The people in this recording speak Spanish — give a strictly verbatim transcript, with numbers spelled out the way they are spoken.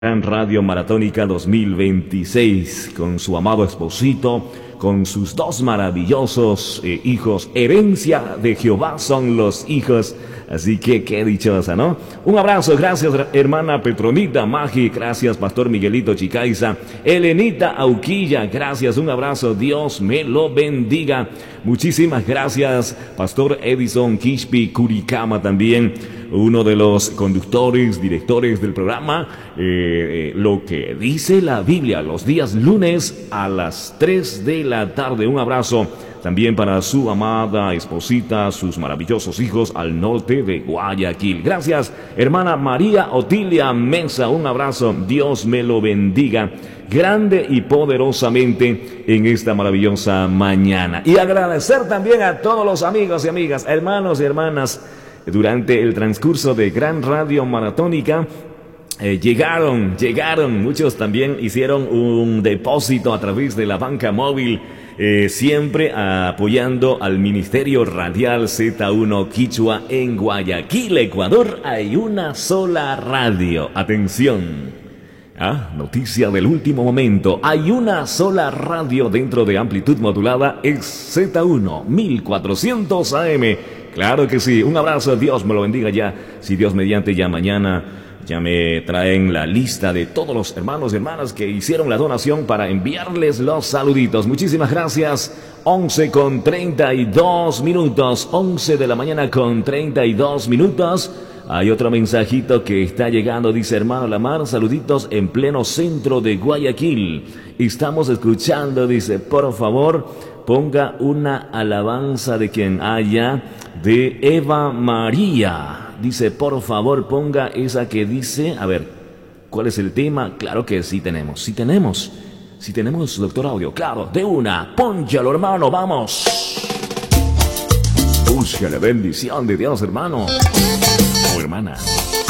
Gran Radio Maratónica dos mil veintiséis, con su amado esposito, con sus dos maravillosos eh, hijos. Herencia de Jehová son los hijos, así que qué dichosa, ¿no? Un abrazo, gracias hermana Petronita Magi, gracias Pastor Miguelito Chicaiza, Elenita Auquilla, gracias, un abrazo, Dios me lo bendiga. Muchísimas gracias Pastor Edison Quispi Curicama también, uno de los conductores, directores del programa, eh, eh, lo que dice la Biblia, los días lunes a las tres de la tarde. Un abrazo también para su amada esposita, sus maravillosos hijos al norte de Guayaquil. Gracias, hermana María Otilia Mesa, un abrazo, Dios me lo bendiga grande y poderosamente en esta maravillosa mañana. Y agradecer también a todos los amigos y amigas, hermanos y hermanas, durante el transcurso de Gran Radio Maratónica. Eh, llegaron, llegaron, muchos también hicieron un depósito a través de la banca móvil, eh, siempre apoyando al Ministerio Radial Z uno Quichua en Guayaquil, Ecuador. Hay una sola radio. Atención. Ah, noticia del último momento. Hay una sola radio dentro de amplitud modulada, es Z uno mil cuatrocientos A M. Claro que sí. Un abrazo, Dios me lo bendiga ya. Si Dios mediante, ya mañana ya me traen la lista de todos los hermanos y hermanas que hicieron la donación para enviarles los saluditos. Muchísimas gracias. once con treinta y dos minutos. once de la mañana con treinta y dos minutos. Hay otro mensajito que está llegando, dice hermano Lamar, saluditos en pleno centro de Guayaquil. Estamos escuchando, dice, por favor, ponga una alabanza de quien haya, de Eva María. Dice, por favor, ponga esa que dice, a ver, ¿cuál es el tema? Claro que sí tenemos, sí tenemos, sí tenemos, doctor Audio, claro, de una, pónchalo hermano, vamos. Busca la bendición de Dios, hermano o hermana.